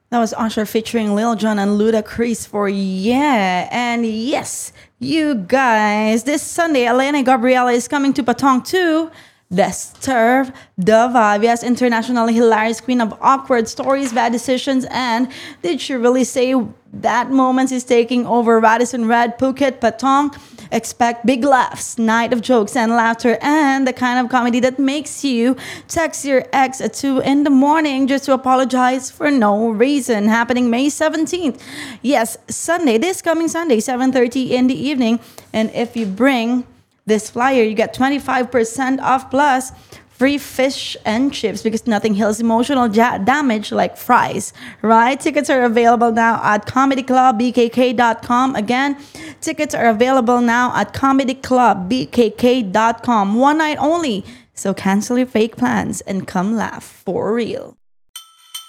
That was Usher featuring Lil Jon and Ludacris for Yeah. And yes, you guys, this Sunday, Elena Gabriela is coming to Patong to disturb the vibe. Yes, internationally hilarious queen of awkward stories, bad decisions, and did she really say that moments is taking over Radisson Red, Phuket, Patong? Expect big laughs, night of jokes and laughter, and the kind of comedy that makes you text your ex at 2 in the morning just to apologize for no reason. Happening May 17th. Yes, Sunday, this coming Sunday, 7:30 in the evening. And if you bring this flyer, you get 25% off plus free fish and chips because nothing heals emotional damage like fries, right? Tickets are available now at comedyclubbkk.com. Again, tickets are available now at comedyclubbkk.com. One night only. So cancel your fake plans and come laugh for real.